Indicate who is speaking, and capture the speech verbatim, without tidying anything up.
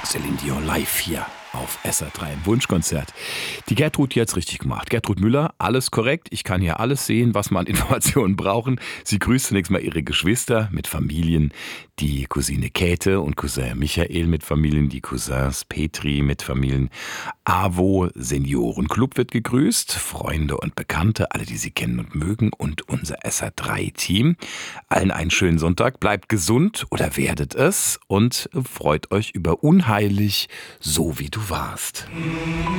Speaker 1: Céline Dion live hier auf S R drei im Wunschkonzert. Die Gertrud, die hat's richtig gemacht. Gertrud Müller, alles korrekt. Ich kann hier alles sehen, was man an Informationen brauchen. Sie grüßt zunächst mal ihre Geschwister mit Familien. Die Cousine Käthe und Cousin Michael mit Familien. Die Cousins Petri mit Familien. AWO Seniorenclub wird gegrüßt. Freunde und Bekannte, alle, die sie kennen und mögen. Und unser S R drei Team. Allen einen schönen Sonntag. Bleibt gesund oder werdet es. Und freut euch über Unheilig, so wie du warst.